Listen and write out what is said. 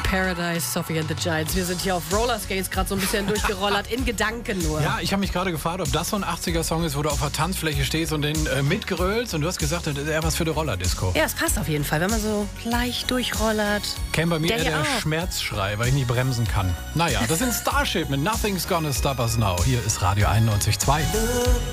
Paradise, Sophie and the Giants. Wir sind hier auf Rollerskates gerade so ein bisschen durchgerollert, in Gedanken nur. Ja, ich habe mich gerade gefragt, ob das so ein 80er-Song ist, wo du auf der Tanzfläche stehst und den mitgrölst. Und du hast gesagt, das ist eher was für die Rollerdisco. Ja, es passt auf jeden Fall, wenn man so leicht durchrollert. Käme bei mir eher der auch. Schmerzschrei, weil ich nicht bremsen kann. Naja, das sind Starship mit Nothing's Gonna Stop Us Now. Hier ist Radio 91.2.